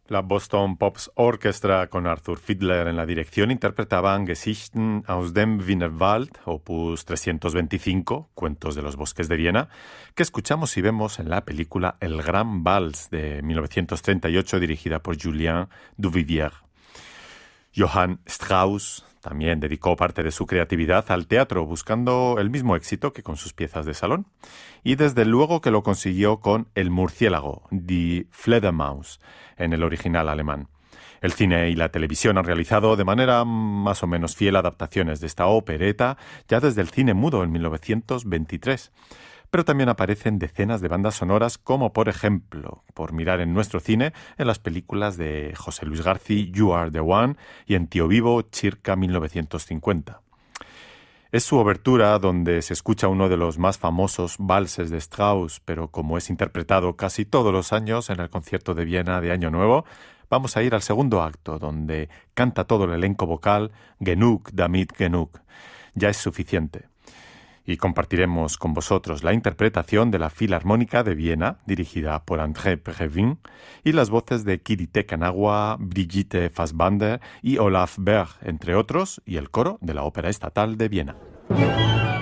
La Boston Pops Orchestra con Arthur Fiedler en la dirección interpretaban Geschichten aus dem Wienerwald, opus 325, Cuentos de los Bosques de Viena, que escuchamos y vemos en la película El Gran Vals de 1938 dirigida por Julien Duvivier. Johann Strauss también dedicó parte de su creatividad al teatro, buscando el mismo éxito que con sus piezas de salón. Y desde luego que lo consiguió con El Murciélago, Die Fledermaus, en el original alemán. El cine y la televisión han realizado de manera más o menos fiel adaptaciones de esta opereta ya desde el cine mudo en 1923. Pero también aparecen decenas de bandas sonoras, como por ejemplo, por mirar en nuestro cine, en las películas de José Luis García, You Are the One, y en Tío Vivo, circa 1950. Es su obertura donde se escucha uno de los más famosos valses de Strauss, pero como es interpretado casi todos los años en el concierto de Viena de Año Nuevo, vamos a ir al segundo acto, donde canta todo el elenco vocal Genug damit genug. Ya es suficiente. Y compartiremos con vosotros la interpretación de la Filarmónica de Viena, dirigida por André Previn, y las voces de Kirite Kanawa, Brigitte Fassbander y Olaf Berg, entre otros, y el coro de la Ópera Estatal de Viena.